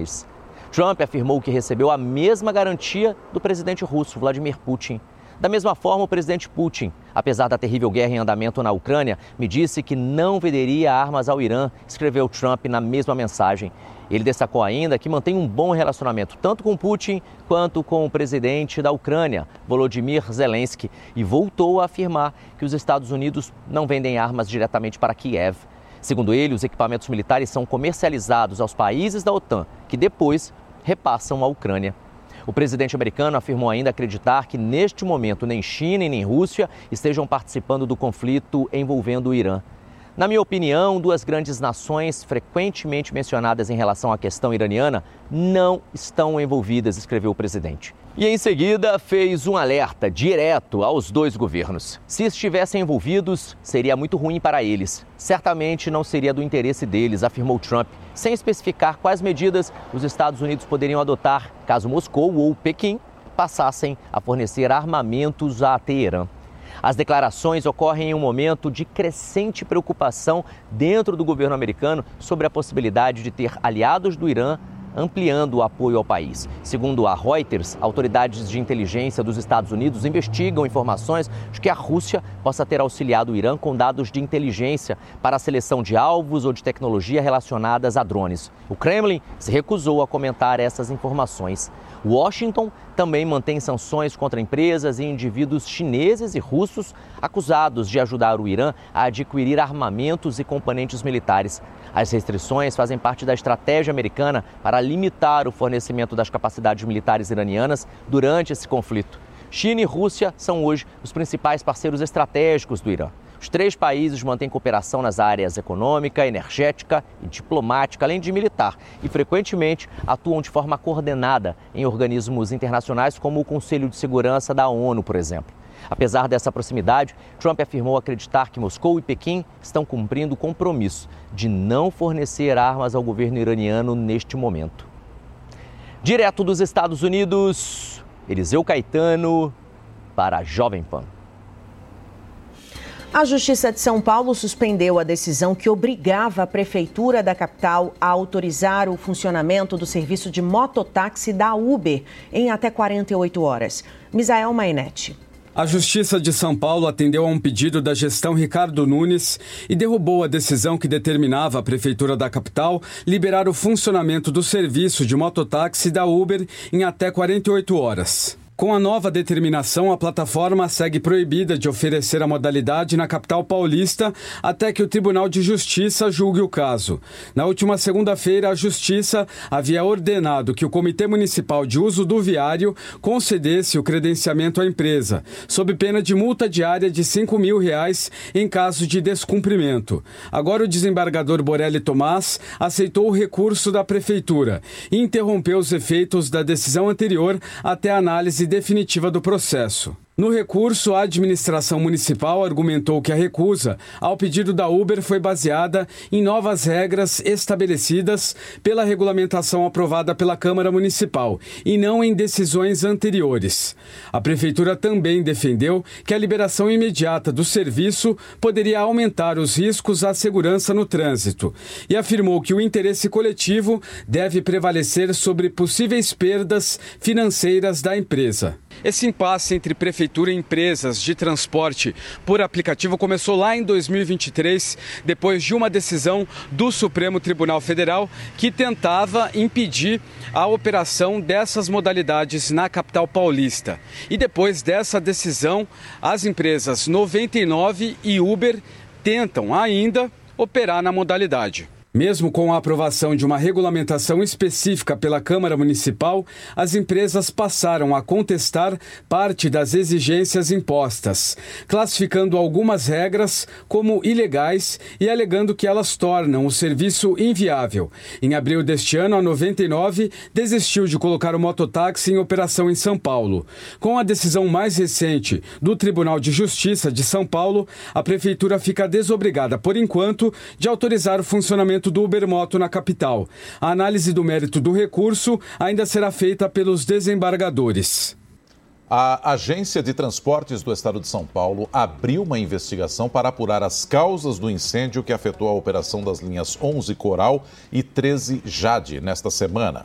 militares. Trump afirmou que recebeu a mesma garantia do presidente russo, Vladimir Putin. Da mesma forma, o presidente Putin, apesar da terrível guerra em andamento na Ucrânia, me disse que não venderia armas ao Irã, escreveu Trump na mesma mensagem. Ele destacou ainda que mantém um bom relacionamento tanto com Putin quanto com o presidente da Ucrânia, Volodymyr Zelensky, e voltou a afirmar que os Estados Unidos não vendem armas diretamente para Kiev. Segundo ele, os equipamentos militares são comercializados aos países da OTAN, que depois repassam à Ucrânia. O presidente americano afirmou ainda acreditar que, neste momento, nem China e nem Rússia estejam participando do conflito envolvendo o Irã. Na minha opinião, duas grandes nações frequentemente mencionadas em relação à questão iraniana não estão envolvidas, escreveu o presidente. E em seguida fez um alerta direto aos dois governos. Se estivessem envolvidos, seria muito ruim para eles. Certamente não seria do interesse deles, afirmou Trump, sem especificar quais medidas os Estados Unidos poderiam adotar caso Moscou ou Pequim passassem a fornecer armamentos a Teherã. As declarações ocorrem em um momento de crescente preocupação dentro do governo americano sobre a possibilidade de ter aliados do Irã ampliando o apoio ao país. Segundo a Reuters, autoridades de inteligência dos Estados Unidos investigam informações de que a Rússia possa ter auxiliado o Irã com dados de inteligência para a seleção de alvos ou de tecnologia relacionadas a drones. O Kremlin se recusou a comentar essas informações. Washington também mantém sanções contra empresas e indivíduos chineses e russos acusados de ajudar o Irã a adquirir armamentos e componentes militares. As restrições fazem parte da estratégia americana para limitar o fornecimento das capacidades militares iranianas durante esse conflito. China e Rússia são hoje os principais parceiros estratégicos do Irã. Os três países mantêm cooperação nas áreas econômica, energética e diplomática, além de militar, e frequentemente atuam de forma coordenada em organismos internacionais como o Conselho de Segurança da ONU, por exemplo. Apesar dessa proximidade, Trump afirmou acreditar que Moscou e Pequim estão cumprindo o compromisso de não fornecer armas ao governo iraniano neste momento. Direto dos Estados Unidos, Eliseu Caetano para a Jovem Pan. A Justiça de São Paulo suspendeu a decisão que obrigava a Prefeitura da capital a autorizar o funcionamento do serviço de mototáxi da Uber em até 48 horas. Misael Mainetti. A Justiça de São Paulo atendeu a um pedido da gestão Ricardo Nunes e derrubou a decisão que determinava a Prefeitura da capital liberar o funcionamento do serviço de mototáxi da Uber em até 48 horas. Com a nova determinação, a plataforma segue proibida de oferecer a modalidade na capital paulista até que o Tribunal de Justiça julgue o caso. Na última segunda-feira, a Justiça havia ordenado que o Comitê Municipal de Uso do Viário concedesse o credenciamento à empresa, sob pena de multa diária de R$ 5.000 em caso de descumprimento. Agora, o desembargador Borelli Tomás aceitou o recurso da Prefeitura e interrompeu os efeitos da decisão anterior até a análise definitiva do processo. No recurso, a administração municipal argumentou que a recusa ao pedido da Uber foi baseada em novas regras estabelecidas pela regulamentação aprovada pela Câmara Municipal e não em decisões anteriores. A Prefeitura também defendeu que a liberação imediata do serviço poderia aumentar os riscos à segurança no trânsito e afirmou que o interesse coletivo deve prevalecer sobre possíveis perdas financeiras da empresa. Esse impasse entre prefeitura e empresas de transporte por aplicativo começou lá em 2023, depois de uma decisão do Supremo Tribunal Federal que tentava impedir a operação dessas modalidades na capital paulista. E depois dessa decisão, as empresas 99 e Uber tentam ainda operar na modalidade. Mesmo com a aprovação de uma regulamentação específica pela Câmara Municipal, as empresas passaram a contestar parte das exigências impostas, classificando algumas regras como ilegais e alegando que elas tornam o serviço inviável. Em abril deste ano, a 99 desistiu de colocar o mototáxi em operação em São Paulo. Com a decisão mais recente do Tribunal de Justiça de São Paulo, a Prefeitura fica desobrigada, por enquanto, de autorizar o funcionamento do Ubermoto na capital. A análise do mérito do recurso ainda será feita pelos desembargadores. A Agência de Transportes do Estado de São Paulo abriu uma investigação para apurar as causas do incêndio que afetou a operação das linhas 11 Coral e 13 Jade nesta semana.